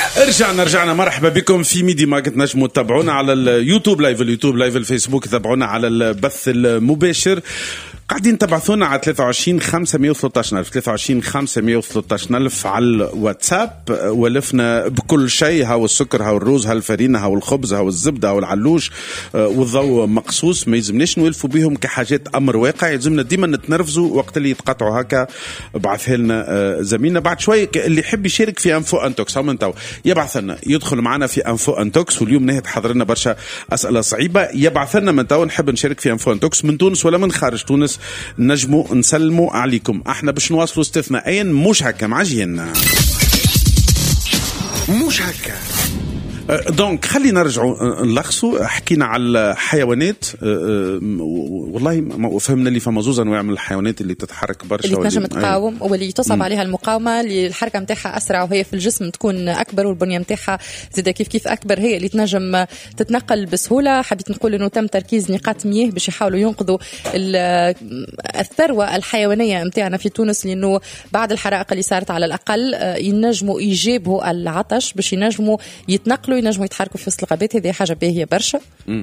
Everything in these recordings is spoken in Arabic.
رجعنا مرحبا بكم في ميدي ماركت. نجموا تتابعونا على اليوتيوب لايف الفيسبوك، تابعونا على البث المباشر. قاعدين تبعثونا على 23 513 ألف 23 513 ألف على الواتساب. ولفنا بكل شيء، هاو السكر، هاو الروز، هاو الفرينة، هاو الخبز، هاو الزبدة، هاو العلوش والضوء مقصوص. ما يلزمناش نولفوا بهم كحاجات أمر واقع، يلزمنا ديما نتنرفزوا وقت اللي يتقطعوا هكا. بعثها لنا زميلنا بعد شوي اللي يحب يشارك في انفو انتوكس. هم انتو يبعث لنا، يدخل معنا في انفو انتوكس. واليوم نهد حضرنا برشا أسئلة صعيبة. يبعث لنا من تو نحب نشارك في انفو انتوكس من تونس ولا من خارج تونس، نجموا نسلموا عليكم. احنا باش نواصلوا استثنائيا، مش هكا معجين، مش هكا. دونك خلينا نرجعوا نلخصوا. حكينا على الحيوانات. والله ما فهمنا اللي فما زوز انواع من الحيوانات اللي تتحرك برشا، اللي تنجم تقاوم واللي تصعب عليها المقاومه، اللي الحركه نتاعها اسرع وهي في الجسم تكون اكبر والبنيه نتاعها زيدا كيف اكبر، هي اللي تنجم تتنقل بسهوله. حبيت نقول انه تم تركيز نقاط مياه باش يحاولوا ينقذوا الثروه الحيوانيه نتاعنا في تونس، لانه بعد الحرائق اللي صارت على الاقل ينجموا يجيبوا العطش باش ينجموا يتنقلوا، ينجموا يتحركوا في وسط الغابات. هذه حاجه باهيه برشا.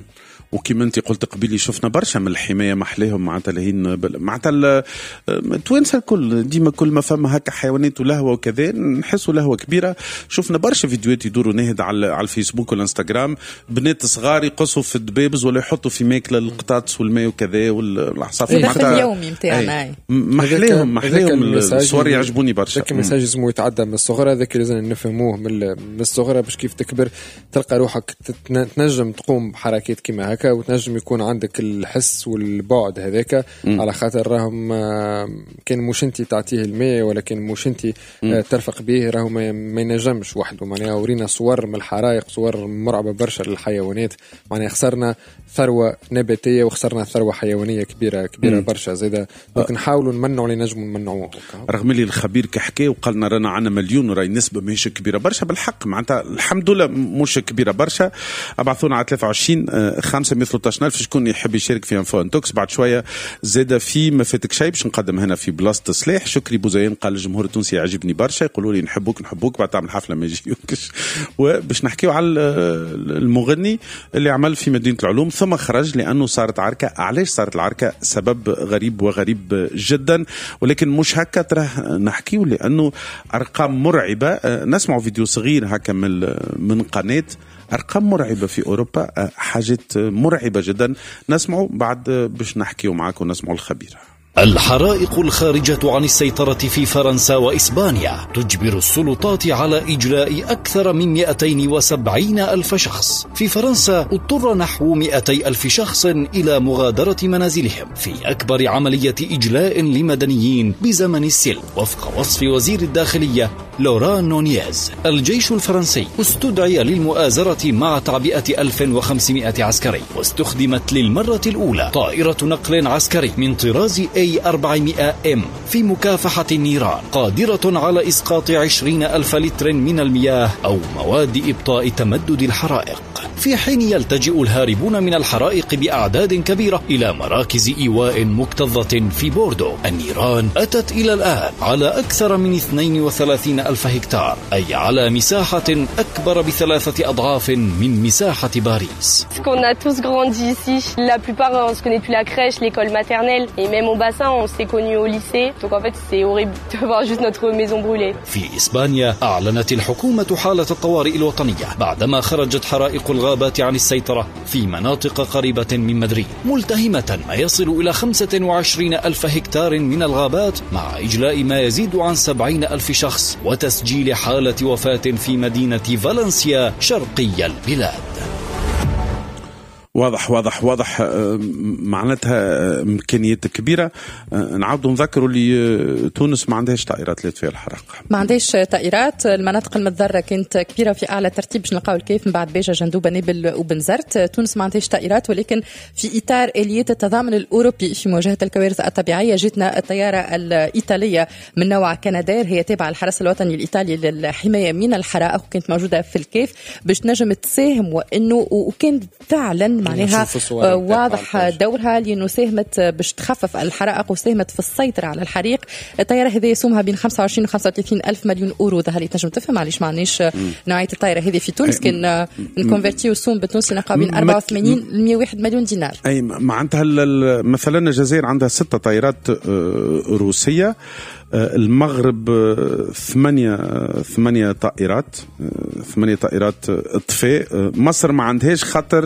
وكما انت قلت قبيلي شفنا برشا من الحمايه محليهم معناتها لهين معناتها توانسه الكل ديما كل ما فما هكا حيوانات ولهوه وكذا نحسوا لهوه كبيره. شفنا برشا فيديوهات يدوروا ناهد على الفيسبوك والانستغرام، بنات صغار يقصوا في الدبابز ولا يحطوا في ماكله القطاطس والماء وكذا والعصافير. معناتها اليومي نتاعنا محليهم الصور يعجبوني برشا. ذاك المساج لازم يتعدى من الصغرى، ذاك لازم نفهموه من الصغرى باش كيف تكبر تلقى روحك تنجم تقوم بحركات كيما هكا، وتنجم يكون عندك الحس والبعد هذاك. على خاطر راهم كان مش انت تعطيه الماء ولا كان مش انت ترفق به، راهم ما ينجمش وحده. معناها ورينا صور من الحرائق، صور مرعبة برشا للحيوانات. معناها خسرنا ثروة نباتية وخسرنا ثروة حيوانية كبيرة برشا زيدا. دونك نحاولوا نمنعوا اللي نجموا نمنعوه. رغم اللي الخبير كحكي وقالنا رانا عنا مليون وراي نسبة ماهيش كبيرة برشا، بالحق معناتها الحمد لله مش كبيرة برشا. ابعثونا على 23 513 ألف شكون يحب يشارك في انفو انتوكس. بعد شوية زيدا في ما فاتك شيء باش نقدم هنا في بلاصة سلاح. شكري بوزيان قال الجمهور التونسي يعجبني برشا، يقولوا لي نحبوك بعد تعمل حفلة ما يجيوكش. وباش نحكيو على المغني اللي عمل في مدينة العلوم ثم خرج لأنه صارت عركة. علاش صارت العركة؟ سبب غريب جدا، ولكن مش هكا تراه نحكيو لأنه أرقام مرعبة. نسمعوا فيديو صغير هكا من قناة، أرقام مرعبة في أوروبا، حاجات مرعبة جدا. نسمعوا بعد باش نحكيو معاكم ونسمعوا الخبير. الحرائق الخارجة عن السيطرة في فرنسا وإسبانيا تجبر السلطات على إجلاء أكثر من 270 ألف شخص. في فرنسا اضطر نحو 200 ألف شخص إلى مغادرة منازلهم في أكبر عملية إجلاء لمدنيين بزمن السلم وفق وصف وزير الداخلية لوران نونيز. الجيش الفرنسي استدعي للمؤازرة مع تعبئة 1500 عسكري، واستخدمت للمرة الأولى طائرة نقل عسكري من طراز A400M في مكافحة النيران، قادرة على إسقاط 20 ألف لتر من المياه أو مواد إبطاء تمدد الحرائق، في حين يلتجئ الهاربون من الحرائق بأعداد كبيرة إلى مراكز إيواء مكتظة في بوردو. النيران أتت إلى الآن على أكثر من 32 ألف هكتار، أي على مساحة أكبر ب3 أضعاف من مساحة باريس. On a tous grandi ici. La plupart on se connaît depuis la crèche, l'école maternelle et même au bassin on s'est connus au lycée. Donc en fait c'est horrible de voir juste notre maison brûlée. في إسبانيا أعلنت الحكومة حالة الطوارئ الوطنية بعدما خرجت حرائق الغابات عن السيطرة في مناطق قريبة من مدريد، ملتهمة ما يصل إلى 25 ألف هكتار من الغابات مع إجلاء ما يزيد عن 70 ألف شخص وتسجيل حالة وفاة في مدينة فالنسيا شرقي البلاد. واضح معناتها إمكانيات كبيرة. نعاودوا نذكروا اللي تونس ما عندهاش طائرات لتفيا الحرق، ما عندهاش طائرات. المناطق المتضررة كانت كبيرة في أعلى ترتيب باش نلقاو الكيف من بعد بيجا جندوبة نابل وبنزرت. تونس ما عندهاش طائرات، ولكن في إطار آليات التضامن الأوروبي في مواجهة الكوارث الطبيعية جتنا الطيارة الإيطالية من نوع كنادير، هي تابعة الحرس الوطني الإيطالي للحماية من الحرائق، وكانت موجودة في الكيف باش تنجم تساهم. وكان فعلا اليابان معناها واضح دورها لأنه ساهمت باش تخفف الحرائق وساهمت في السيطرة على الحريق. الطائرة هذه سومها بين 25 و 35 ألف مليون أورو. ظهر لي تنجم تفهم علاش معناش نوعية الطائرة هذه في تونس كان نكونفرتيو السوم بالتونسي نلقاو بين 84 ل 101 مليون دينار. أي معناتها مثلا الجزائر عندها 6 طائرات روسية، المغرب 8 طائرات اطفاء. مصر ما عندهاش خاطر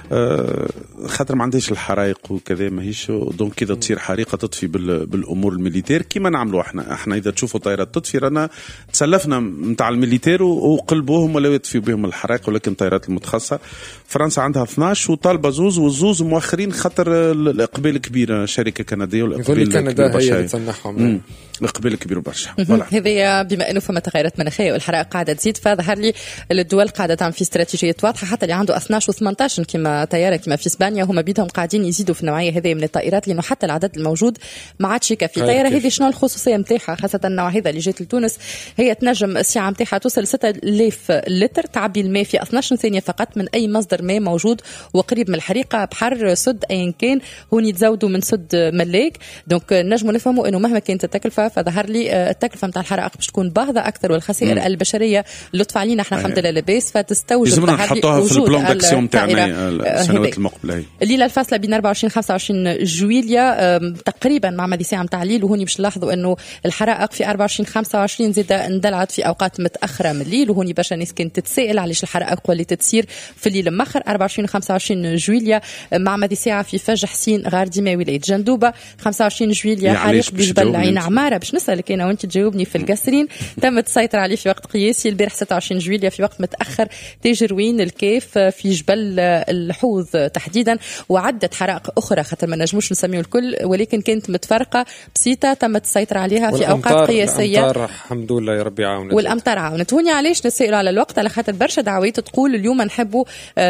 ما عندهاش الحرائق وكذا، ماهيش دونك كذا تصير حريقه تطفي بالامور الميليتير كيما نعملوا احنا اذا تشوفوا طائرات تطفي رانا تسلفنا نتاع الميليتير وقلبوهم ولا يطفيوا بهم الحرائق، ولكن طائرات المتخصصه فرنسا عندها 12 وطالبه زوز، والزوز مؤخرين خاطر الاقبال كبيره، شركه كنديه والاقبال كندا هي اللي تصنعهم الاقبال كبير برشا. هذه بما انه فما تغيرات مناخيه والحرائق قاعده تزيد، فظهر لي الدول قاعده تعمل في استراتيجيات واضحه، حتى اللي عنده 12 و18 كما طياره كما في اسبانيا هما بيدهم قاعدين يزيدوا في النوعيه هذه من الطائرات، لانه حتى العدد الموجود ما عادش يكفي. الطائره هذه شنو الخصوصيه نتاعها خاصه النوع هذا اللي جات لتونس؟ هي تنجم السعه نتاعها توصل 6000 لتر، تعبي الماء في 12 ثانيه فقط من اي مصدر ماء موجود وقريب من الحريقه، بحر سد ايا كان، هون يتزودوا من سد ملاك. دونك نجموا نفهموا انه مهما كانت التكلفه، فظهر لي التكلفه نتاع الحرائق باش تكون باهظه اكثر، والخسائر البشريه لطف علينا احنا الحمد لله لاباس، فتستوجب لازمنا نحطوها في البلان داكسيون تاعنا السنوات المقبله. الليله الفاصله بين 24 و 25 جويليا تقريبا مع مدى ساعه نتاع الليل، وهوني باش نلاحظوا انه الحرائق في 24 25 زاد اندلعت في اوقات متاخره من الليل، وهوني برشا ناس كانت تتسائل علاش الحرائق ولات تصير في الليل مأخر. 24 و 25 جويليا مع مدى ساعه في فج حسين غار ديما ولايه جندوبه. 25 جويليا حريق بجبل عين عماره، باش نسالك انا وانت تجاوبني في القصرين، تم السيطره عليه في وقت قياسي. البارح 26 جويليا في وقت متاخر تاجروين الكيف في جبل الحوض تحديدا، وعدة حرائق اخرى خاطر ما نجموش نسميو الكل، ولكن كانت متفرقه بسيطه تمت السيطره عليها في اوقات قياسيه. والامطار الحمد لله يا ربي عاونت، والامطار عاونت. هوني علاش نسائلوا على الوقت؟ على خاطر برشا دعوات تقول اليوم نحبوا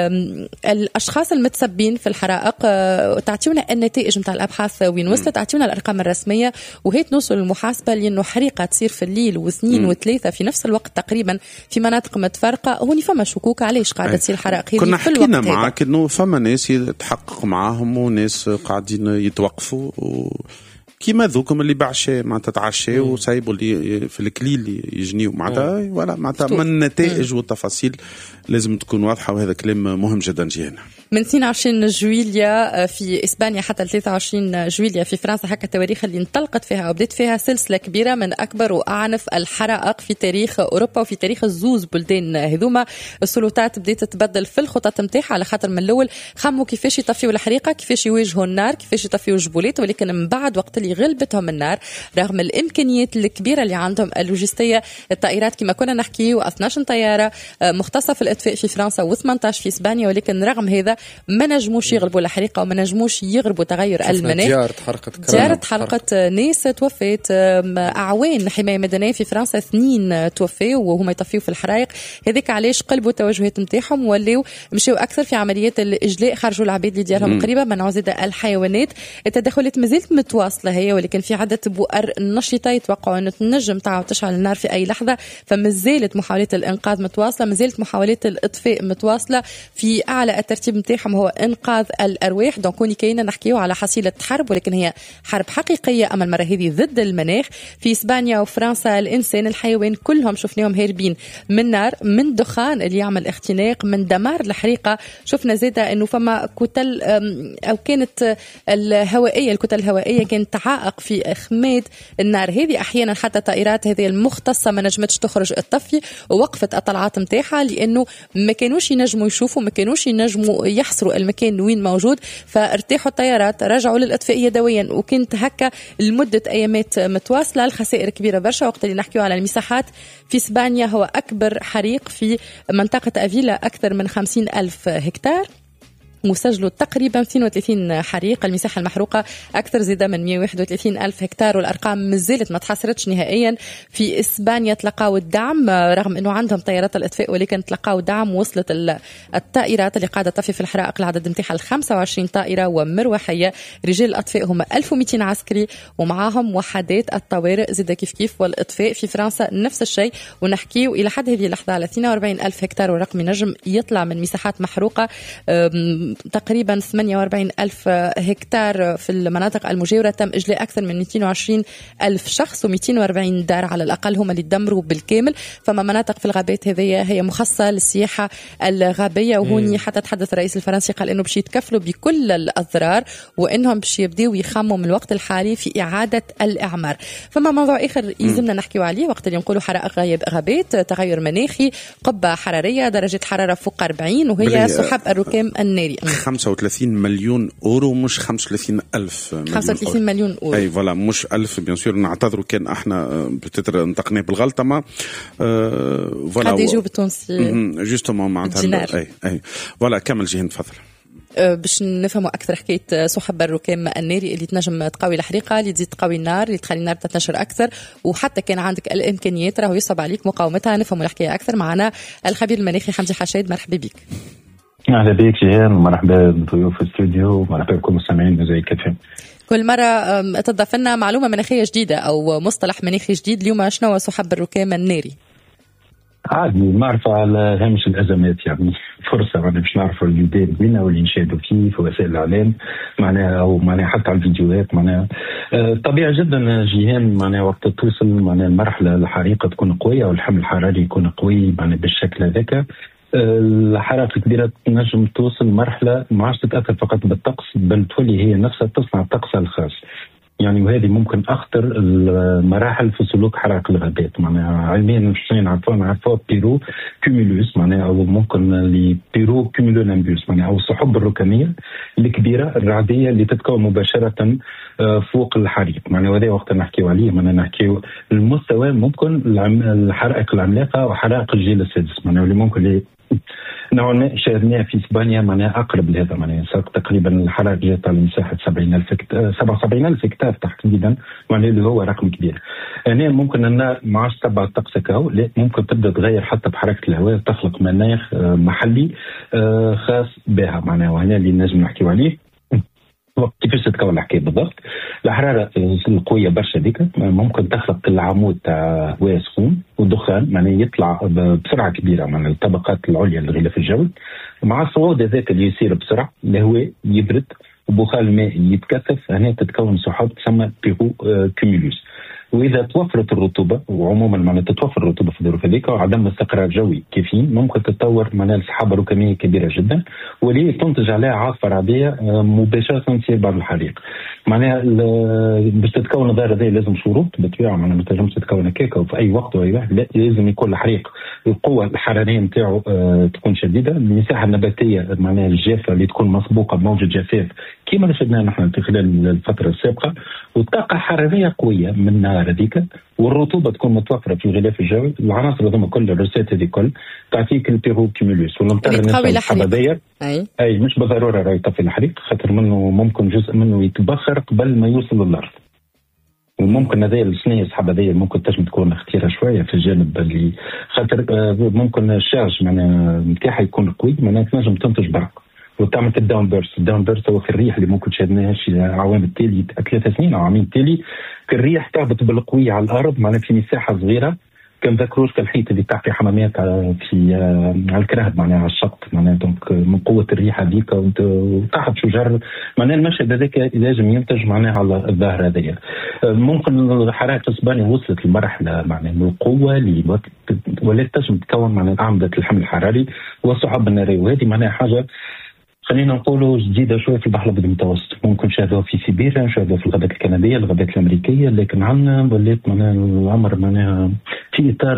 الاشخاص المتسبين في الحرائق تعطيونا النتائج نتاع الابحاث وين وصلت، تعطيونا الارقام الرسميه، وهي توصل المحاسبه، لانه حريقه تصير في الليل واثنين وثلاثه في نفس الوقت تقريبا في مناطق متفرقه، هوني فما شكوك علاش قاعده تصير حرائق هذه. كنا حكينا معاك انه فما ناس يتحقق معاهم وناس قاعدين يتوقفوا كيما ذوكم اللي بعشاء معناتها تعشى وسايبوا اللي في الكليل يجنيوا معناتها ولا معناتها من النتائج والتفاصيل لازم تكون واضحه، وهذا كلام مهم جدا جينا. من 22 جويليا في اسبانيا حتى 23 جويليا في فرنسا، هكا التواريخ اللي انطلقت فيها وبدات فيها سلسله كبيره من اكبر واعنف الحرائق في تاريخ اوروبا وفي تاريخ الزوز بلدان هذوما. السلطات بدات تتبدل في الخطط نتاعها، على خاطر من الاول خموا كيفاش يطفيوا الحريقه، كيفاش يواجهوا النار، كيفاش يطفيوا الجبولات، ولكن من بعد وقت اللي غلبتهم النار رغم الامكانيات الكبيره اللي عندهم اللوجستيه، الطائرات كما كنا نحكي 12 طياره مختصه في الاطفاء في فرنسا و18 في اسبانيا، ولكن رغم هذا ما نجموش يغلبوا الحريقه وما نجموش يغلبوا تغير المناخ. ديار تحرقت، ناس توفيت، اعوان حمايه مدنيه في فرنسا 2 توفوا وهما يطفيوا في الحرائق. هذيك علاش قلبوا التوجهات نتاعهم ولاو مشاو اكثر في عمليات الاجلاء، خرجوا العباد اللي ديارهم قريبه، منعوا زاد الحيوانات. التدخلات مازالت متواصله هي، ولكن في عده بؤر نشطه يتوقعوا ان تنجم تعاود تشعل النار في اي لحظه، فمازالت محاولات الانقاذ متواصله، مازالت محاولات الاطفاء متواصله. في اعلى الترتيب نتاعهم هو انقاذ الارواح. دونك كوني كاينه نحكيو على حصيله حرب، ولكن هي حرب حقيقيه، اما المره هذه ضد المناخ. في اسبانيا وفرنسا الانسان الحيوان كلهم شفناهم هاربين من نار، من دخان اللي يعمل اختناق، من دمار الحريقه. شفنا زاده انه فما كتل او كانت الهوائيه، الكتل الهوائيه كانت تعائق في اخماد النار هذه. احيانا حتى الطائرات هذه المختصه ما نجمتش تخرج الطفي، ووقفت الطلعات نتاعها لانه ما كانوش ينجموا يشوفوا، ما كانوش ينجموا يحصروا المكان وين موجود، فارتاحوا الطيارات رجعوا للاطفاء يدويا، وكنت هكا لمده ايامات متواصله. الخسائر كبيره برشا. وقت اللي نحكيو على المساحات، في اسبانيا هو اكبر حريق في منطقه افيلا، اكثر من 50,000 هكتار، مسجلوا تقريبا 32 حريق. المساحة المحروقة أكثر زيادة من 131 ألف هكتار، والأرقام مازالت ما تحصرتش نهائيا. في إسبانيا تلقاو الدعم رغم أنه عندهم طيارات الإطفاء، ولكن تلقاو دعم. وصلت الطائرات اللي قاعدة تطفي في الحرائق العدد نتاعها 25 طائرة ومروحية. رجال الإطفاء هم 1200 عسكري، ومعاهم وحدات الطوارئ زيادة كيف والإطفاء. في فرنسا نفس الشيء، ونحكيو إلى حد هذه اللحظة على 42 ألف هكتار، ورقم نجم يطلع من مساحات محروقة تقريبا 48 ألف هكتار في المناطق المجاورة تم إجلاء أكثر من 220 ألف شخص، و240 دار على الأقل هم اللي تدمروا بالكامل. فما مناطق في الغابات هذه هي مخصصة للسياحة الغابية، وهوني حتى تحدث الرئيس الفرنسي قال إنه باش يتكفلوا بكل الأضرار وإنهم باش يبدأوا يخموا من الوقت الحالي في إعادة الإعمار. فما موضوع آخر يلزمنا نحكيو عليه وقت اللي نقولوا حرائق غابات، تغير مناخي، قبة حرارية، درجة حرارة فوق 40، وهي سحب الركام الناري. 35 مليون أورو مش 35 ألف. 35 مليون أورو. أي فوالا مش 1000 بيان سور. نعتذروا كان احنا بتتر نطقناه بالغلطة. ما فوالا قد يجوا بالتونسي جوستومون معناتها. أي فوالا كمل جيهان تفضل. باش نفهموا أكثر حكاية سحب الركام الناري اللي تنجم تقوي الحريقة، اللي تزيد تقوي النار، اللي تخلي النار تنتشر أكثر، وحتى كان عندك الإمكانيات راهو يصعب عليك مقاومتها. نفهموا الحكاية أكثر معنا الخبير المناخي حمدي حشاد. مرحبا بك. أهلا بك جيهان، ومرحبا بضيوف الاستوديو، ومرحبا بكل المستمعين زي كيفهم. كل مرة تضاف لنا معلومة مناخية جديدة أو مصطلح مناخي جديد. اليوم شنو هو سحب الركام الناري؟ عادي معرفة على هامش الأزمات، يعني فرصة باش نعرفوا اللي داير بينا واللي نشاهدوا فيه في وسائل الإعلام معناها، أو معناها حتى على الفيديوهات معناها. طبيعي جدا جيهان معناها وقت توصل معناها المرحلة الحريقة تكون قوية والحمل الحراري يكون قوي معناها بالشكل هذاك. الحرائق الكبيرة تنجم توصل مرحلة ما عادش تتأثر فقط بالطقس، بل تولي هي نفسها تصنع طقسها الخاص يعني. وهذه ممكن أخطر المراحل في سلوك حرائق الغابات معناها. علميا نعرفوها بيرو كوميلوس معناها، أو ممكن لبيرو كوميلونامبوس معناها، أو السحب الركامية الكبيرة الرعدية اللي تتكون مباشرة فوق الحريق معناها. وهذا وقت نحكيو عليه معناها، نحكيو المستوى ممكن الحرائق العملاقة وحرائق الجيل السادس معناها، اللي ممكن نوعا ما شاهدناها في اسبانيا معناها اقرب لهذا معناها. تقريبا الحرائق جات على مساحه 77,000 هكتار تحديدا معناها، اللي هو رقم كبير. هنا ممكن النار ما عادش تبع الطقس كهو، لا ممكن تبدا تغير حتى بحركه الهواء، تخلق مناخ محلي خاص بها معناها. وهنا اللي نجم نحكيو عليه كيفاش تتكون الحكايه بالضبط. الحراره القويه برشا ديك ممكن تخلق العمود تاع هواء سخون والدخان معناها يطلع بسرعه كبيره من الطبقات العليا للغلاف الجوي، مع الصعود هذاك اللي يصير بسرعه الهواء يبرد وبخار الماء يتكثف. هنا تتكون سحب تسمى بيرو كوميلوس. واذا توفرت الرطوبه، وعموما معناها تتوفر الرطوبه في الظروف هذيك وعدم استقرار جوي كافيين، ممكن تتطور معناها لسحابه ركاميه كبيره جدا، واللي تنتج عليها عاصفه رعديه مباشره تصير بعد الحريق معناها. باش تتكون الظاهره هذه لازم شروط بالطبيعه معناها، ما تنجمش تتكون هكاك وفي اي وقت واي واحد، لا لازم يكون الحريق القوه الحراريه نتاعو تكون شديده، المساحه النباتيه معناها الجافه اللي تكون مسبوقه بموجه جفاف كما اللي شفناه نحن في خلال الفتره السابقه، والطاقه حراريه قويه من النهار هذيك، والرطوبه تكون متوفره في الغلاف الجوي. العناصر هذوما كل الروسات هذه كل تعطيك البيرو كيمولوس، والممتاز الحراريه اي مش بالضروره راهي يطفي الحريق، خاطر منه ممكن جزء منه يتبخر قبل ما يوصل للارض. وممكن هذه الصينيه السحابه هذه ممكن تكون خطيره شويه في الجانب اللي خاطر ممكن الشارج معناها نتاعها يكون قوي معناها تنجم تنتج برق وتعمل الداون بيرست. الداون بيرست هو الريح اللي ممكن شاهدناها شي عوام التالي 3 سنين او عامين التالي، الريح تهبط بالقويه على الارض معناها في مساحه صغيره. كان ذكروش كالحيط اللي تحكي حمامات في على الكرهب معناها على الشط معناها، دونك من قوه الريح هذيك وتحت شجر معناها المشهد هذاك لازم ينتج معناها على الظاهره هذيا. ممكن حرائق اسبانيا وصلت لمرحله معناها من القوه اللي ولات تنجم تكون معناها اعمده الحمل الحراري والسحب الناريه، وهذه معناها حاجه خلينا نقولوا جديده شويه في البحر الابيض المتوسط. ممكن نشاهدوها في سيبيريا، نشاهدوها في الغابات الكنديه، الغابات الامريكيه، لكن عندنا ولات معناها الامر معناها في اطار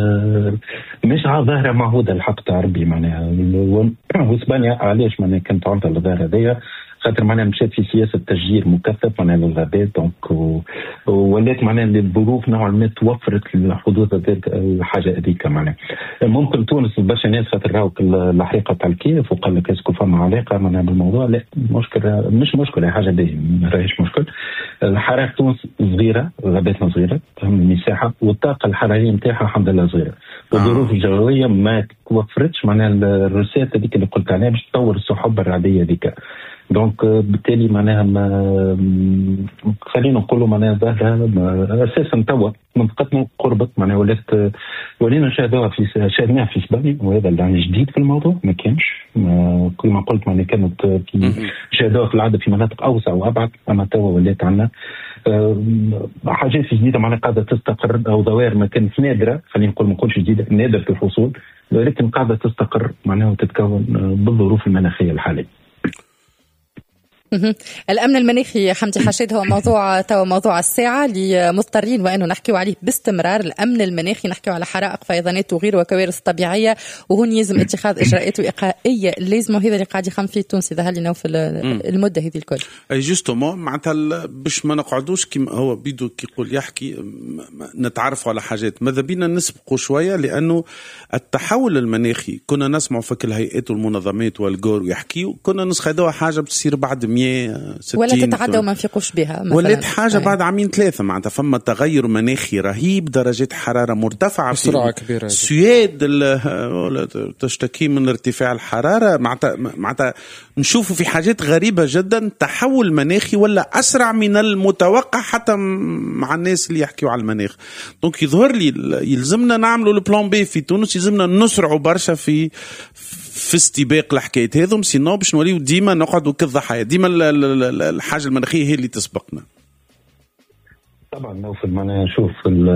مش ظاهره معهوده الحق تاع ربي معناها. واسبانيا علاش معناها كانت عرضه للظاهره هذيا؟ خاطر معناها مشات في سياسه تشجير مكثف معناها للغابات، دونك ولات معناها الظروف نوعا ما توفرت لحدوث هذيك الحاجه هذيك معناها. ممكن تونس برشا ناس خاطر راهو الحريقه تاع الكيف وقال لك اسكو فما علاقه معناها بالموضوع، لا مشكله مش مشكله، حاجه باهيه ما راهيش مشكل. الحرائق تونس صغيره، غاباتنا صغيره، فهم المساحه والطاقه الحراريه نتاعها الحمد لله صغيره، والظروف الجوية ما توفرتش معناها الرسالة هذيك اللي قلت عليها باش تطور السحب الرعدية هذيك. دونك بالتالي معناها خلينا نقولوا معناها ظاهرة اساسا توا منطقتنا قربت معناها ولينا نشاهدوها شاهدناها في اسبانيا، وهذا اللي جديد في الموضوع ما كانش كما قلت معناها كانت في شاهدوها في العاده في مناطق اوسع وابعد، اما توا ولات عندنا حاجات جديده معناها قاعده تستقر، او ظواهر ما كانت نادره، خلينا نقول ما نقولش جديده، نادر في الحصول، ولكن قاعده تستقر معناها وتتكون بالظروف المناخيه الحاليه. الأمن المناخي حمدي حشاد هو موضوع الساعة اللي مضطرين وأنه نحكيو عليه باستمرار. الأمن المناخي نحكيو على حرائق، فيضانات وغيره وكوارث طبيعية، وهون يلزم اتخاذ إجراءات وقائية لازم، وهذا اللي قاعد يخم فيه التونسي ظهر لنا في المدة هذه الكل. أي جوستومون معناتها باش ما نقعدوش كيما هو بيدو كيقول يحكي نتعرفوا على حاجات، ماذا بينا نسبقوا شوية، لأنه التحول المناخي كنا نسمعوا في كل هيئات والمنظمات والجور ويحكيوا، كنا نسخدوها حاجة بتصير بعد 160 ولا تتعدى وما نفيقوش بها، ولات حاجة بعد عامين 3 معناتها فما تغير مناخي رهيب، درجات حرارة مرتفعة بسرعة كبيرة. السويد تشتكي من ارتفاع الحرارة، معناتها نشوفوا في حاجات غريبة جدا، تحول مناخي ولا أسرع من المتوقع حتى مع الناس اللي يحكيوا على المناخ. دونك يظهر لي يلزمنا نعملوا البلان بي في تونس، يلزمنا نسرعوا برشا في استباق الحكاية هذم، سينو باش نوليو ديما نقعدوا كالضحايا، ديما الحاجة المناخية هي اللي تسبقنا. طبعا نوفل معنا نشوف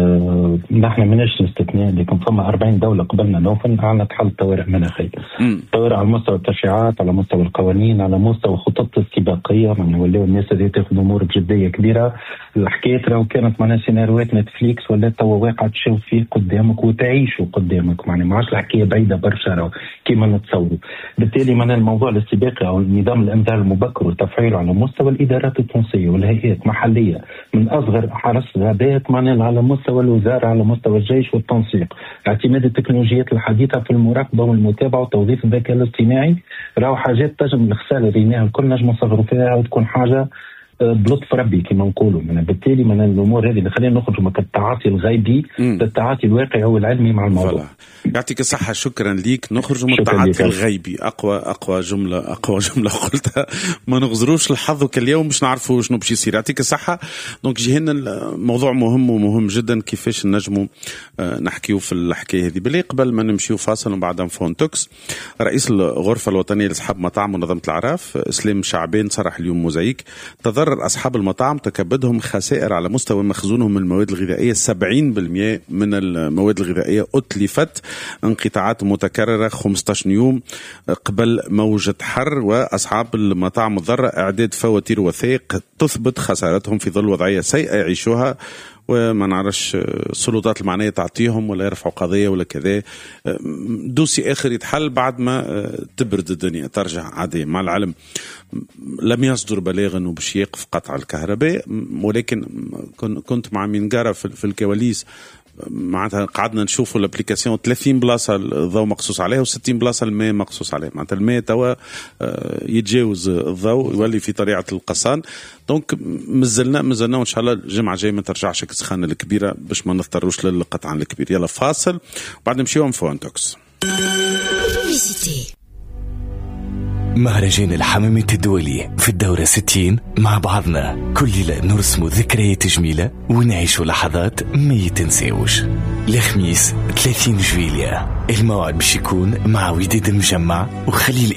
نحن ماناش استثناء، لكن فما 40 دولة قبلنا نوفل أعلنت حالة طوارئ مناخية، طوارئ على مستوى التشريعات، على مستوى القوانين، على مستوى خطط استباقية، يعني ولاو الناس اللي تاخذ أمور بجدية كبيرة. الحكاية لو كانت معنا سيناريوهات نتفليكس ولا توا واقع تشوف فيه قدامك وتعيشه قدامك، يعني ما عادش الحكاية بعيدة برشا كيما نتصوروا. بالتالي معنا الموضوع الاستباقي أو نظام الإنذار المبكر وتفعيله على مستوى الإدارات التونسية والهيئات محلية من أصغر حرس غابات معنا على مستوى الوزارة، على مستوى الجيش والتنسيق، اعتماد التكنولوجيات الحديثة في المراقبة والمتابعة وتوظيف الذكاء الاصطناعي، راهو حاجات تجم الخسارة ريناها الكل نجم نصغروا فيها وتكون حاجة بلطف ربي كما نقولوا. بالتالي من الامور هذه اللي خلينا نخرج من التعاطي الغيبي للتعاطي الواقعي والعلمي مع الموضوع. يعطيك الصحة، شكرا ليك. نخرج من التعاطي الغيبي، أقوى جملة قلتها، ما نغزروش الحظ كاليوم مش نعرفوا شنو باش يصير. يعطيك الصحة. دونك جينا الموضوع مهم ومهم جدا، كيفاش نجموا نحكيو في الحكاية هذه. بلي قبل ما نمشيو فاصل وبعدها فون توكس، رئيس الغرفة الوطنية لأصحاب مطاعم منظمة الأعراف إسلام شعبان صرح اليوم موزايك تضرر أصحاب المطاعم تكبدهم خسائر على مستوى مخزونهم من المواد الغذائية. 70% من المواد الغذائية أتلفت، انقطاعات متكررة 15 يوم قبل موجة حر، وأصحاب المطاعم الضارة إعداد فواتير وثائق تثبت خسارتهم في ظل وضعية سيئة يعيشوها، وما نعرفش السلطات المعنية تعطيهم ولا يرفعوا قضية ولا كذا. دوسي آخر يتحل بعد ما تبرد الدنيا ترجع عادية. مع العلم لم يصدر بلاغ أنه باش يقف قطع الكهرباء، ولكن كنت مع مينجارة في الكواليس، معناتها قعدنا نشوفوا الابليكاسيون 30 بلاصه الضوء مقصوص عليه و60 بلاصه الماء مقصوص عليه، معناتها الماء توا يتجاوز الضوء يولي في طريقه القصان. دونك مازلنا وان شاء الله الجمعه الجايه ما ترجعش السخانه الكبيره باش ما نضطروش للقطع الكبير. يلا فاصل وبعد نمشيو فون توكس. مهرجان الحمامات الدولي في الدورة 60 مع بعضنا كل ليلة نرسم ذكريات جميلة ونعيش لحظات ما يتنساوش. الخميس 30 جويلية الموعد باش يكون مع وداد المجمع وخليل